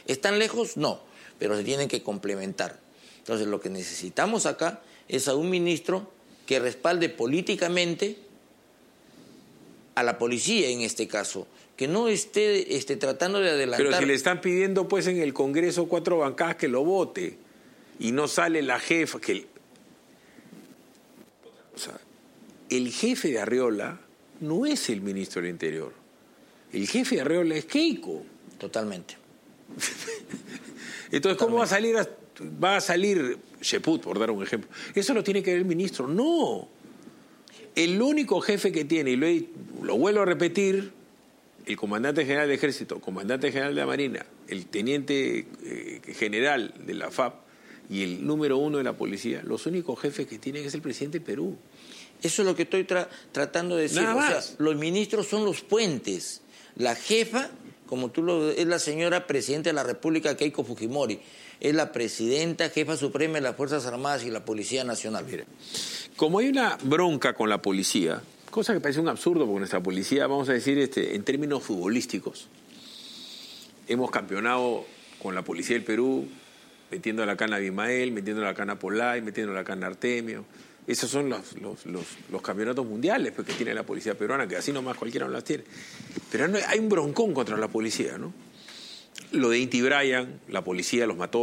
¿Están lejos? No, pero se tienen que complementar. Entonces, lo que necesitamos acá es a un ministro que respalde políticamente a la policía en este caso, que no esté tratando de adelantar. Pero si le están pidiendo pues en el Congreso 4 bancadas que lo vote y no sale la jefa, o sea, el jefe de Arriola no es el ministro del Interior. El jefe de Arriola es Keiko. Totalmente. Entonces, ¿cómo va a salir? Va a salir Cheput, por dar un ejemplo. Eso lo tiene que ver el ministro. No. El único jefe que tiene, y lo vuelvo a repetir, el comandante general del Ejército, comandante general de la Marina, el teniente general de la FAP y el número 1 de la policía, los únicos jefes que tienen es el presidente de Perú. Eso es lo que estoy tratando de decir. Nada más. O sea, los ministros son los puentes. La jefa, como es la señora presidenta de la República, Keiko Fujimori. Es la presidenta, jefa suprema de las Fuerzas Armadas y la Policía Nacional. Mire, como hay una bronca con la policía, cosa que parece un absurdo porque nuestra policía, vamos a decir en términos futbolísticos, hemos campeonado con la policía del Perú, metiendo la cana a Abimael, metiendo la cana a Polay, metiendo la cana a Artemio. Esos son los campeonatos mundiales pues, que tiene la policía peruana, que así nomás cualquiera no las tiene. Pero hay un broncón contra la policía, ¿no? Lo de Inti Bryan, la policía los mató.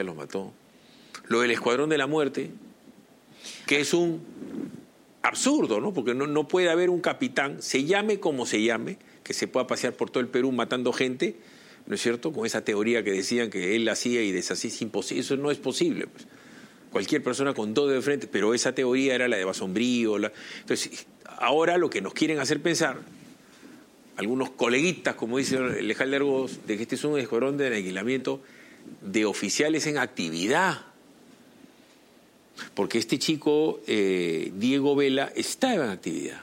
Lo del Escuadrón de la Muerte, que es un absurdo, ¿no? Porque no puede haber un capitán, se llame como se llame, que se pueda pasear por todo el Perú matando gente, ¿no es cierto? Con esa teoría que decían que él hacía y deshacía, es imposible. Eso no es posible, pues. Cualquier persona con todo de frente, pero esa teoría era la de Basombrío. Entonces, ahora lo que nos quieren hacer pensar, algunos coleguitas, como dice el Alejandro Argos, de que este es un escuadrón de aniquilamiento de oficiales en actividad. Porque este chico, Diego Vela, estaba en actividad.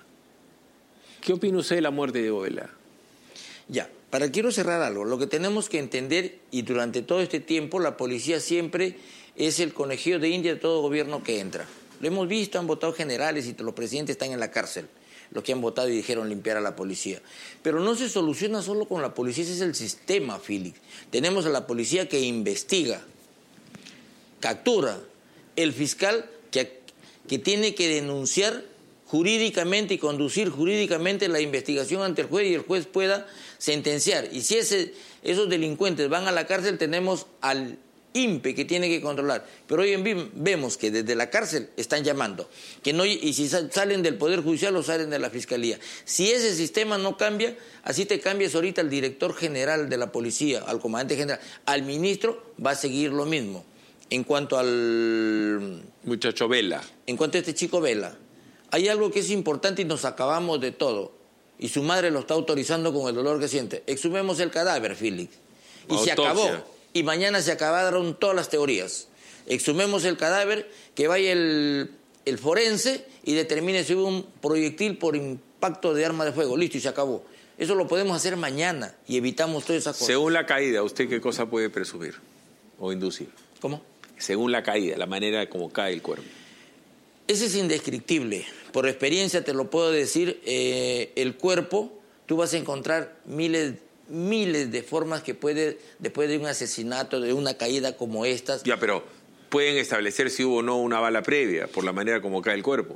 ¿Qué opina usted de la muerte de Diego Vela? Ya, quiero cerrar algo. Lo que tenemos que entender, y durante todo este tiempo, la policía siempre es el conejillo de India de todo gobierno que entra. Lo hemos visto, han votado generales y los presidentes están en la cárcel, los que han votado y dijeron limpiar a la policía. Pero no se soluciona solo con la policía, ese es el sistema, Félix. Tenemos a la policía que investiga, captura, el fiscal que tiene que denunciar jurídicamente y conducir jurídicamente la investigación ante el juez y el juez pueda sentenciar. Y si esos delincuentes van a la cárcel, tenemos al INPE que tiene que controlar. Pero hoy vemos que desde la cárcel están llamando. Y si salen del Poder Judicial o salen de la Fiscalía. Si ese sistema no cambia, así te cambias ahorita al director general de la policía, al comandante general, al ministro, va a seguir lo mismo. En cuanto al muchacho Vela. En cuanto a este chico Vela, hay algo que es importante y nos acabamos de todo. Y su madre lo está autorizando con el dolor que siente. Exhumemos el cadáver, Félix. Y autopsia. Se acabó. Y mañana se acabaron todas las teorías. Exhumemos el cadáver, que vaya el forense y determine si hubo un proyectil por impacto de arma de fuego. Listo, y se acabó. Eso lo podemos hacer mañana y evitamos todas esas cosas. Según la caída, ¿usted qué cosa puede presumir o inducir? ¿Cómo? Según la caída, la manera como cae el cuerpo. Ese es indescriptible. Por experiencia te lo puedo decir, el cuerpo, tú vas a encontrar miles de formas que después de un asesinato, de una caída como estas. Ya, pero pueden establecer si hubo o no una bala previa por la manera como cae el cuerpo.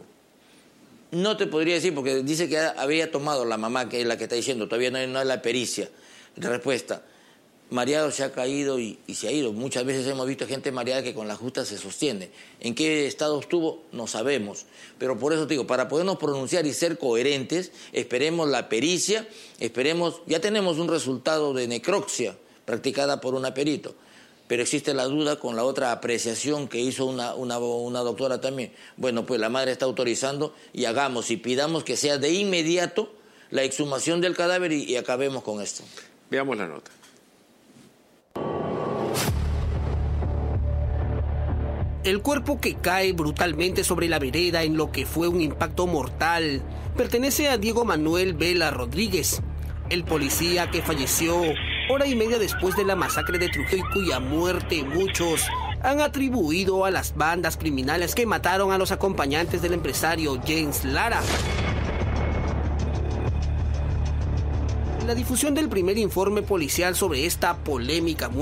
No te podría decir, porque dice que había tomado la mamá, que es la que está diciendo, todavía no hay la pericia. Respuesta, mareado se ha caído y se ha ido. Muchas veces hemos visto gente mareada que con la justa se sostiene. ¿En qué estado estuvo? No sabemos. Pero por eso te digo, para podernos pronunciar y ser coherentes, esperemos la pericia, ya tenemos un resultado de necropsia practicada por una perito, pero existe la duda con la otra apreciación que hizo una doctora también. Bueno, pues la madre está autorizando y hagamos y pidamos que sea de inmediato la exhumación del cadáver y acabemos con esto. Veamos la nota. El cuerpo que cae brutalmente sobre la vereda en lo que fue un impacto mortal pertenece a Diego Manuel Vela Rodríguez, el policía que falleció hora y media después de la masacre de Trujillo, cuya muerte muchos han atribuido a las bandas criminales que mataron a los acompañantes del empresario James Lara. La difusión del primer informe policial sobre esta polémica muerte